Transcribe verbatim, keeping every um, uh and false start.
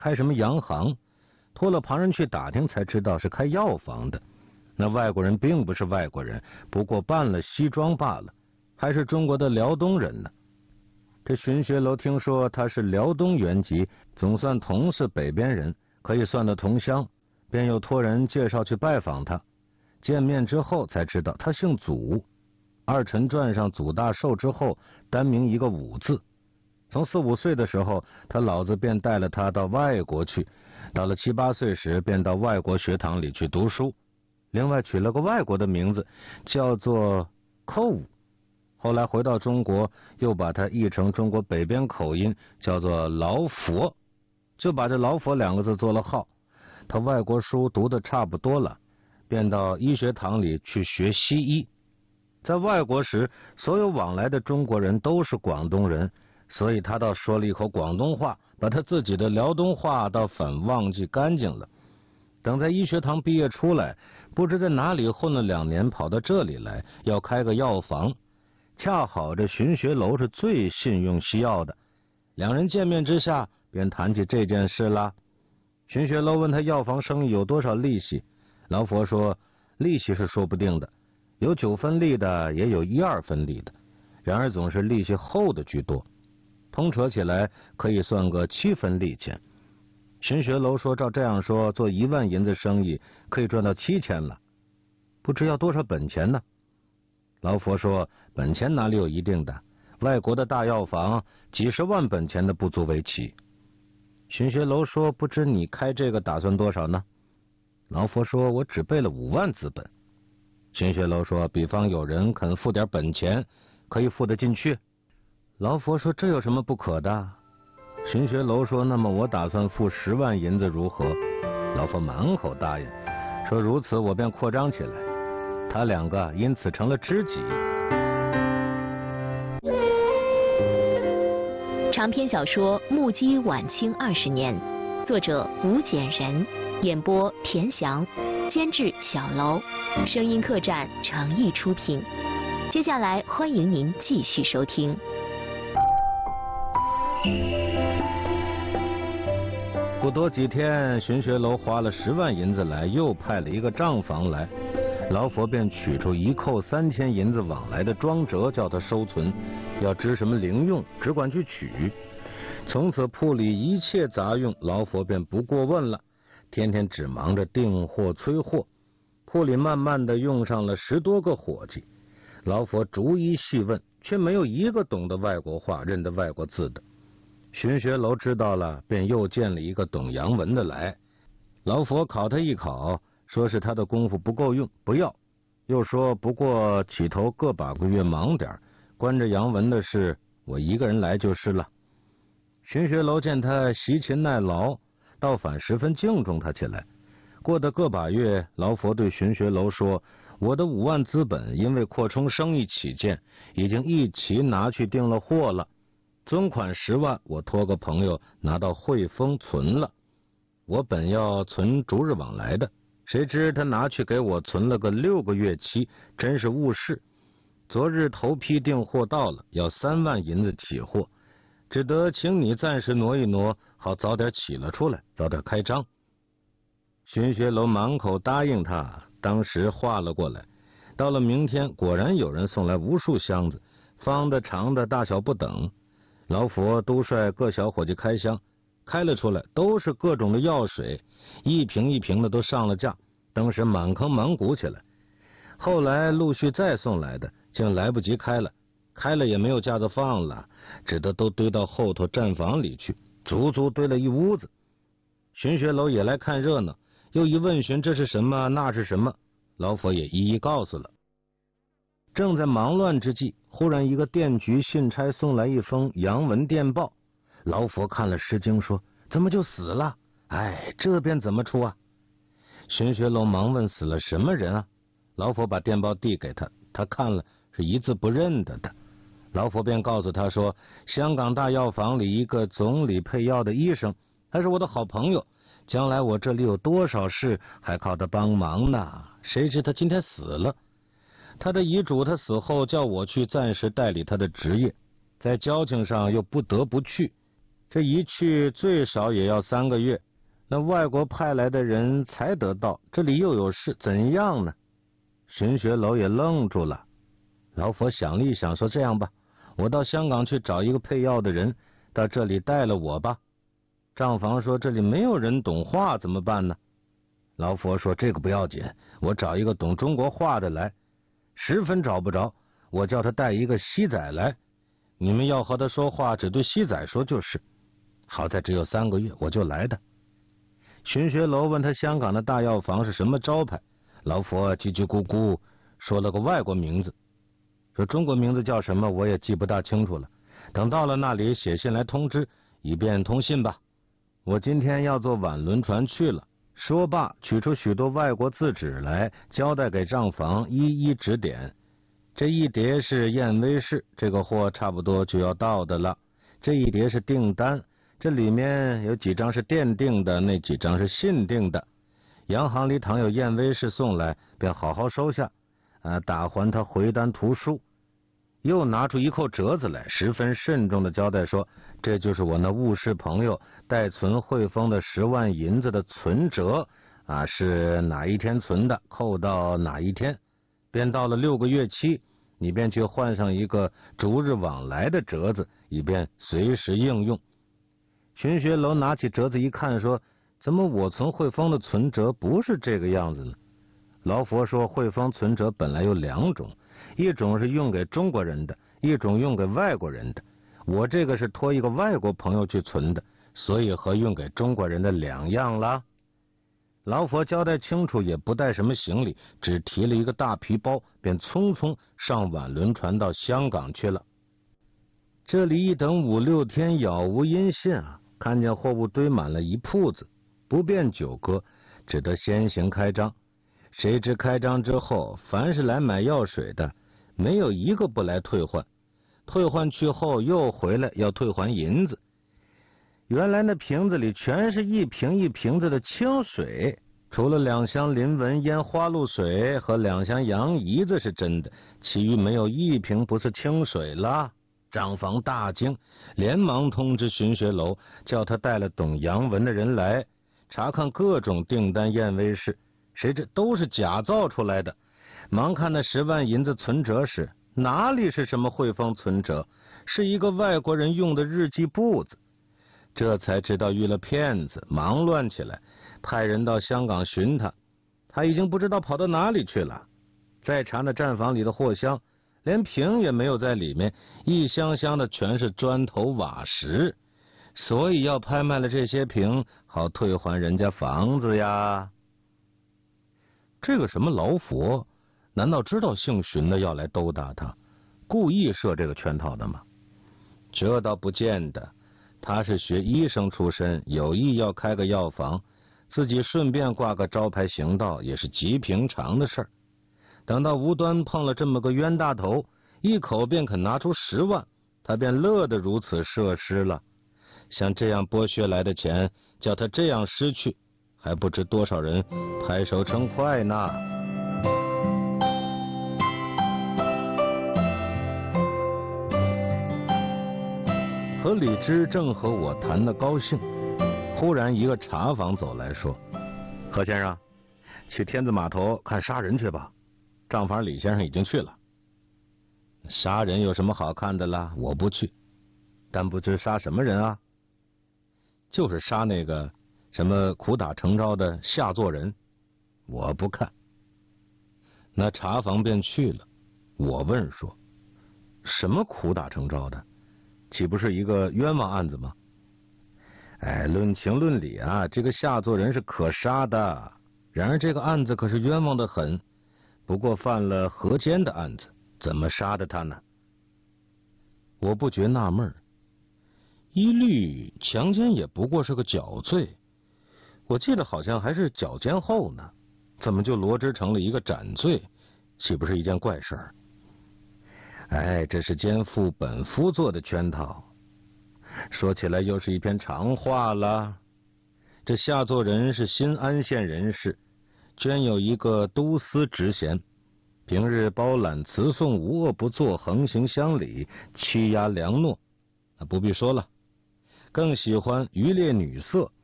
开什么洋行，托了旁人去打听才知道是开药房的。那外国人并不是外国人，不过扮了西装罢了，还是中国的辽东人呢。这荀学楼听说他是辽东原籍，总算同是北边人，可以算得同乡，便又托人介绍去拜访他。见面之后才知道他姓祖，二陈传上祖大寿之后单名一个武字。从四五岁的时候，他老子便带了他到外国去，到了七八岁时便到外国学堂里去读书，另外取了个外国的名字叫做寇武。后来回到中国，又把它译成中国北边口音叫做老佛，就把这老佛两个字做了号。他外国书读得差不多了，便到医学堂里去学西医。在外国时，所有往来的中国人都是广东人，所以他倒说了一口广东话，把他自己的辽东话倒反忘记干净了。等在医学堂毕业出来，不知在哪里混了两年，跑到这里来要开个药房。恰好这荀学楼是最信用西药的，两人见面之下便谈起这件事了。荀学楼问他药房生意有多少利息，老佛说利息是说不定的，有九分利的，也有一二分利的，然而总是利息厚的居多，通扯起来可以算个七分利钱。荀学楼说照这样说，做一万银子生意可以赚到七千了，不知要多少本钱呢？老佛说本钱哪里有一定的，外国的大药房几十万本钱的不足为奇。荀学楼说不知你开这个打算多少呢？老佛说我只备了五万资本。荀学楼说比方有人肯付点本钱，可以付得进去。老佛说这有什么不可的？荀学楼说那么我打算付十万银子如何？老佛满口答应，说如此我便扩张起来。他两个因此成了知己。 长篇小说《目击晚清二十年》，作者吴简人，演播田翔，监制小楼，声音客栈诚意出品。接下来欢迎您继续收听。 不多几天，荀学楼花了十万银子来，又派了一个账房来。老佛便取出一扣三千银子往来的庄折，叫他收存，要支什么零用，只管去取。从此铺里一切杂用，老佛便不过问了，天天只忙着订货催货。铺里慢慢的用上了十多个伙计，老佛逐一细问，却没有一个懂得外国话、认得外国字的。荀学楼知道了，便又见了一个懂洋文的来，老佛考他一考，说是他的功夫不够用，不要，又说不过起头个把个月忙点，关着洋文的事，我一个人来就是了。荀学楼见他习勤耐劳，倒反十分敬重他起来。过得个把月，老佛对荀学楼说，我的五万资本因为扩充生意起见，已经一齐拿去订了货了，存款十万我托个朋友拿到汇丰存了，我本要存逐日往来的，谁知他拿去给我存了个六个月期，真是误事。昨日头批订货到了，要三万银子起货，只得请你暂时挪一挪，好早点起了出来，早点开张。荀学楼满口答应他，当时画了过来。到了明天，果然有人送来无数箱子，方的长的大小不等。老佛都率各小伙计开箱，开了出来，都是各种的药水，一瓶一瓶的都上了架，当时满坑满谷起来。后来陆续再送来的，竟来不及开了，开了也没有架子放了，只得都堆到后头站房里去，足足堆了一屋子。荀学楼也来看热闹，又一问询这是什么那是什么，老佛也一一告诉了。正在忙乱之际，忽然一个电局信差送来一封洋文电报，老佛看了失惊，说怎么就死了？哎，这便怎么出啊？荀学楼忙问死了什么人啊？老佛把电报递给他，他看了是一字不认得的。老佛便告诉他说，香港大药房里一个总理配药的医生，他是我的好朋友，将来我这里有多少事还靠他帮忙呢，谁知他今天死了。他的遗嘱他死后叫我去暂时代理他的职业，在交情上又不得不去， 这一去最少也要三个月，那外国派来的人才得到，这里又有事，怎样呢？荀学楼也愣住了。老佛想了一想，说：“这样吧，我到香港去找一个配药的人，到这里带了我吧。”账房说：“这里没有人懂话，怎么办呢？”老佛说：“这个不要紧，我找一个懂中国话的来。十分找不着，我叫他带一个西仔来，你们要和他说话，只对西仔说就是。好在只有三个月，我就来的。”荀学楼问他香港的大药房是什么招牌，老佛叽叽咕咕说了个外国名字，说中国名字叫什么我也记不大清楚了，等到了那里写信来通知，以便通信吧。我今天要坐晚轮船去了。说罢，取出许多外国字纸来，交代给账房一一指点。这一叠是燕威士，这个货差不多就要到的了。这一叠是订单，这里面有几张是电订的，那几张是信订的。洋行里倘有燕威士送来，便好好收下，啊，打还他回单图书。又拿出一扣折子来，十分慎重的交代说：“这就是我那务实朋友代存汇丰的十万银子的存折啊，是哪一天存的，扣到哪一天，便到了六个月期，你便去换上一个逐日往来的折子，以便随时应用。”荀学楼拿起折子一看，说：“怎么我存汇丰的存折不是这个样子呢？”老佛说：“汇丰存折本来有两种，一种是用给中国人的，一种用给外国人的。我这个是托一个外国朋友去存的，所以和用给中国人的两样啦。”老佛交代清楚，也不带什么行李，只提了一个大皮包，便匆匆上晚轮船到香港去了。这里一等五六天，杳无音信啊！看见货物堆满了一铺子，不便久搁，只得先行开张。谁知开张之后，凡是来买药水的，没有一个不来退换，退换去后又回来要退还银子。原来那瓶子里全是一瓶一瓶子的清水，除了两箱林文烟花露水和两箱洋胰子是真的，其余没有一瓶不是清水啦。账房大惊，连忙通知荀学楼，叫他带了懂洋文的人来查看各种订单验威士，谁知都是假造出来的。忙看那十万银子存折时，哪里是什么汇丰存折，是一个外国人用的日记簿子。这才知道遇了骗子，忙乱起来，派人到香港寻他，他已经不知道跑到哪里去了。再查那站房里的货箱，连瓶也没有在里面，一箱箱的全是砖头瓦石，所以要拍卖了这些瓶，好退还人家房子呀。这个什么老佛，难道知道姓荀的要来兜搭他，故意设这个圈套的吗？这倒不见得，他是学医生出身，有意要开个药房，自己顺便挂个招牌行道，也是极平常的事儿。等到无端碰了这么个冤大头，一口便肯拿出十万，他便乐得如此设施了。像这样剥削来的钱，叫他这样失去，还不知多少人拍手称快呢。和李芝正和我谈得高兴，忽然一个茶房走来说：“何先生，去天子码头看杀人去吧。”账房李先生已经去了。杀人有什么好看的啦？我不去，但不知杀什么人啊？就是杀那个什么苦打成招的下作人，我不看。那茶房便去了。我问说：“什么苦打成招的？岂不是一个冤枉案子吗？”哎，论情论理啊，这个下作人是可杀的，然而这个案子可是冤枉的很，不过犯了合奸的案子，怎么杀的他呢？我不觉纳闷，一律强奸也不过是个绞罪，我记得好像还是绞奸后呢，怎么就罗织成了一个斩罪？岂不是一件怪事儿？哎，这是奸夫本夫做的圈套，说起来又是一篇长话了。这下作人是新安县人士，捐有一个都司职衔，平日包揽词颂，无恶不作，横行乡里，屈压良诺。不必说了， 更喜欢渔猎女色，